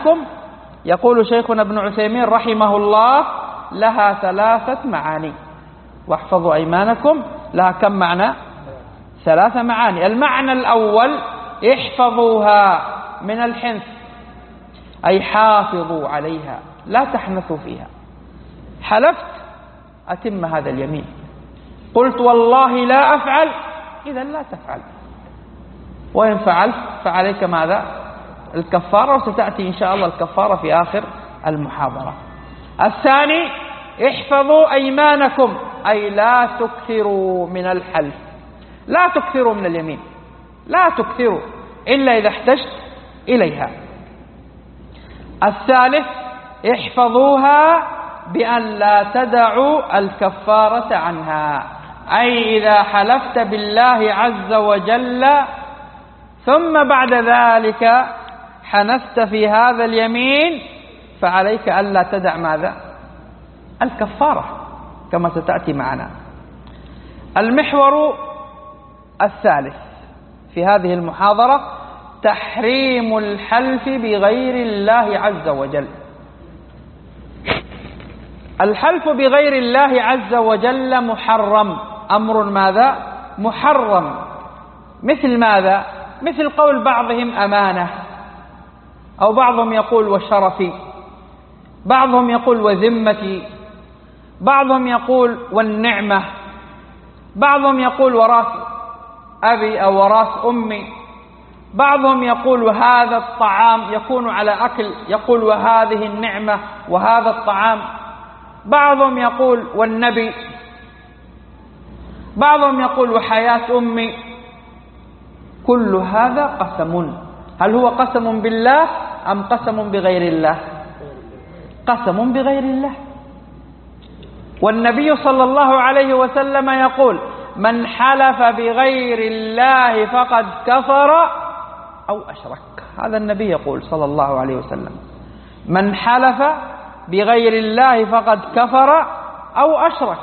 أيمانكم، يقول شيخنا ابن عثيمين رحمه الله لها 3 معاني. واحفظوا أيمانكم لها كم معنى؟ 3 معاني. المعنى الأول احفظوها من الحنث، أي حافظوا عليها لا تحنثوا فيها. حلفت أتم هذا اليمين، قلت والله لا أفعل، إذا لا تفعل، وإن فعلت فعليك ماذا؟ الكفارة، وستأتي إن شاء الله الكفارة في آخر المحاضرة. الثاني احفظوا أيمانكم، أي لا تكثروا من الحلف، لا تكثروا من اليمين، لا تكثروا إلا إذا احتجت إليها. الثالث احفظوها بأن لا تدعوا الكفارة عنها، أي إذا حلفت بالله عز وجل ثم بعد ذلك حنثت في هذا اليمين فعليك ألا تدع ماذا؟ الكفارة، كما ستأتي معنا. المحور الثالث في هذه المحاضرة تحريم الحلف بغير الله عز وجل. الحلف بغير الله عز وجل محرم، أمر ماذا؟ محرم. مثل ماذا؟ مثل قول بعضهم أمانة، أو بعضهم يقول وشرفي، بعضهم يقول وذمتي، بعضهم يقول والنعمة، بعضهم يقول وراث أبي أو وراث أمي، بعضهم يقول وهذا الطعام يكون على أكل، يقول وهذه النعمة وهذا الطعام، بعضهم يقول والنبي، بعضهم يقول وحياة أمي. كل هذا قسم. هل هو قسم بالله أم قسم بغير الله؟ قسم بغير الله. والنبي صلى الله عليه وسلم يقول من حلف بغير الله فقد كفر أو أشرك. هذا النبي يقول صلى الله عليه وسلم من حلف بغير الله فقد كفر أو أشرك.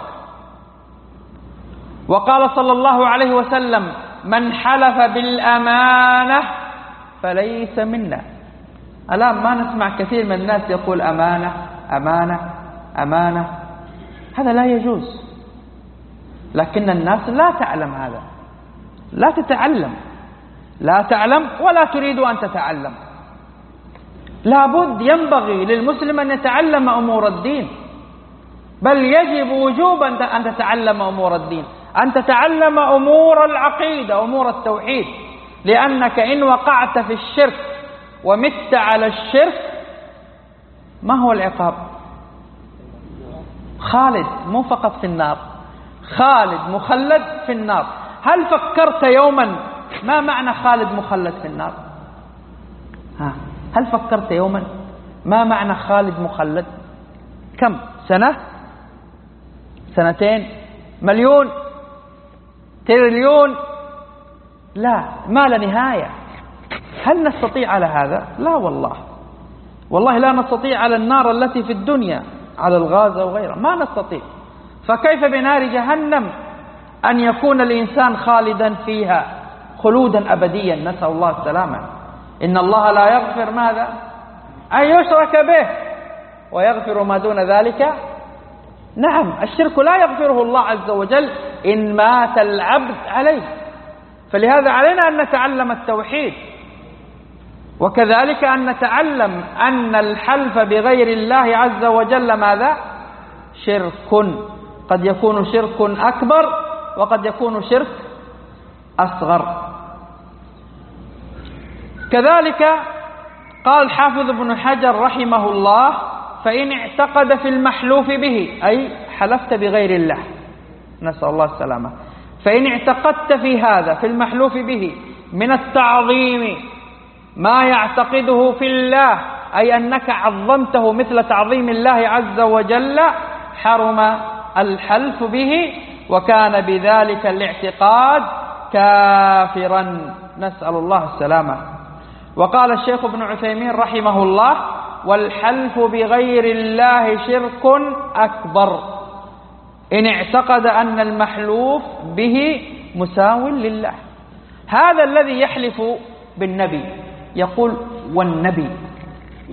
وقال صلى الله عليه وسلم من حلف بالأمانة فليس منا. الآن ما نسمع كثير من الناس يقول أمانة أمانة أمانة، هذا لا يجوز، لكن الناس لا تعلم هذا، لا تتعلم، لا تعلم ولا تريد أن تتعلم. لابد ينبغي للمسلم أن يتعلم أمور الدين، بل يجب وجوبا أن تتعلم أمور الدين، أن تتعلم أمور العقيدة، أمور التوحيد، لأنك إن وقعت في الشرك ومت على الشرك ما هو العقاب؟ خالد، مو فقط في النار، خالد مخلد في النار. هل فكرت يوما ما معنى خالد مخلد في النار؟ هل فكرت يوما ما معنى خالد مخلد؟ كم سنة؟ سنتين؟ مليون؟ تريليون؟ لا، ما لا نهاية. هل نستطيع على هذا؟ لا والله، والله لا نستطيع على النار التي في الدنيا، على الغاز وغيرها، ما نستطيع. فكيف بنار جهنم أن يكون الإنسان خالدا فيها خلودا أبديا؟ نسأل الله السلامة. إن الله لا يغفر ماذا؟ أن يشرك به ويغفر ما دون ذلك. نعم، الشرك لا يغفره الله عز وجل إن مات العبد عليه. فلهذا علينا أن نتعلم التوحيد، وكذلك أن نتعلم أن الحلف بغير الله عز وجل ماذا؟ شرك. قد يكون شرك أكبر وقد يكون شرك أصغر. كذلك قال حافظ ابن حجر رحمه الله فإن اعتقد في المحلوف به، أي حلفت بغير الله، نسأل الله السلامة، فإن اعتقدت في هذا في المحلوف به من التعظيم ما يعتقده في الله، أي أنك عظمته مثل تعظيم الله عز وجل، حرم الحلف به، وكان بذلك الاعتقاد كافرا، نسأل الله السلامة. وقال الشيخ ابن عثيمين رحمه الله والحلف بغير الله شرك أكبر إن اعتقد أن المحلوف به مساو لله. هذا الذي يحلف بالنبي يقول والنبي،